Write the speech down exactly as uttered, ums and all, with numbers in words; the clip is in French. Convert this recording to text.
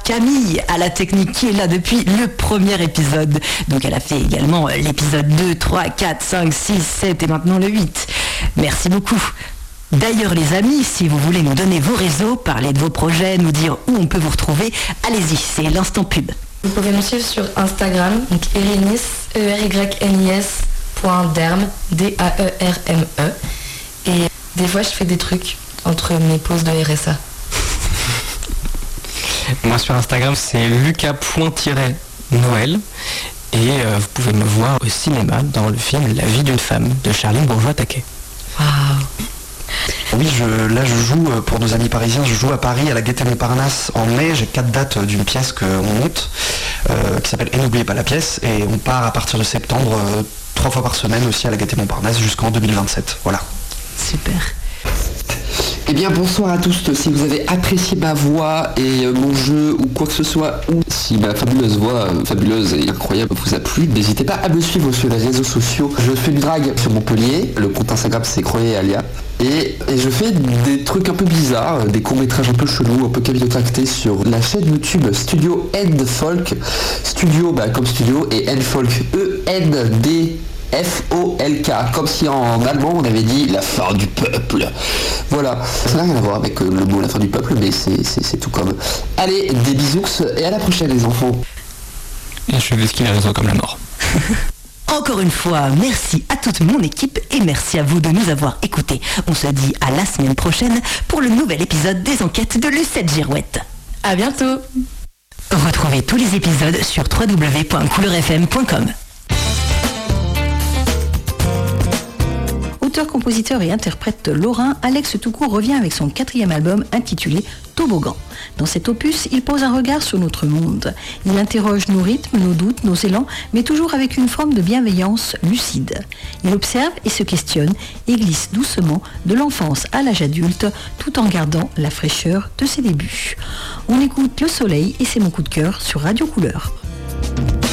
Camille à la technique qui est là depuis le premier épisode. Donc elle a fait également l'épisode deux, trois, quatre, cinq, six, sept et maintenant le huit. Merci beaucoup. D'ailleurs les amis, si vous voulez nous donner vos réseaux, parler de vos projets, nous dire où on peut vous retrouver, allez-y, c'est l'instant pub. Vous pouvez nous suivre sur Instagram, donc Erinis, E R Y N I S, point derme, D A E R M E. Et des fois je fais des trucs entre mes pauses de R S A. Moi sur Instagram c'est lucas.noël et euh, vous pouvez me voir au cinéma dans le film La vie d'une femme de Charline Bourgeois-Taquet. Waouh. Oui, je, là je joue pour nos amis parisiens, je joue à Paris à la Gaîté Montparnasse en mai, j'ai quatre dates d'une pièce qu'on monte euh, qui s'appelle Et n'oubliez pas la pièce et on part à partir de septembre euh, trois fois par semaine aussi à la Gaîté Montparnasse jusqu'en deux mille vingt-sept. Voilà. Super. Eh bien bonsoir à tous, si vous avez apprécié ma voix et euh, mon jeu ou quoi que ce soit, ou si ma fabuleuse voix euh, fabuleuse et incroyable vous a plu, n'hésitez pas à me suivre sur les réseaux sociaux. Je fais du drag sur Montpellier, le compte Instagram c'est Croyez Alia. Et, et je fais des trucs un peu bizarres, des courts-métrages un peu chelous, un peu capillotractés sur la chaîne YouTube Studio N Folk. Studio bah, comme studio et N Folk, E N D F O L K, comme si en allemand on avait dit la fin du peuple. Voilà, ça n'a rien à voir avec le mot la fin du peuple, mais c'est, c'est, c'est tout comme. Allez, des bisous et à la prochaine les enfants. Et je vais ce qu'il a raison comme la mort. Encore une fois, merci à toute mon équipe et merci à vous de nous avoir écoutés. On se dit à la semaine prochaine pour le nouvel épisode des enquêtes de Lucette Girouette. À bientôt. Retrouvez tous les épisodes sur w w w point couleur f m point com. Auteur, compositeur et interprète lorrain, Alex Toucourt revient avec son quatrième album intitulé Toboggan. Dans cet opus, il pose un regard sur notre monde. Il interroge nos rythmes, nos doutes, nos élans, mais toujours avec une forme de bienveillance lucide. Il observe et se questionne et glisse doucement de l'enfance à l'âge adulte, tout en gardant la fraîcheur de ses débuts. On écoute Le Soleil et c'est mon coup de cœur sur Radio Couleur.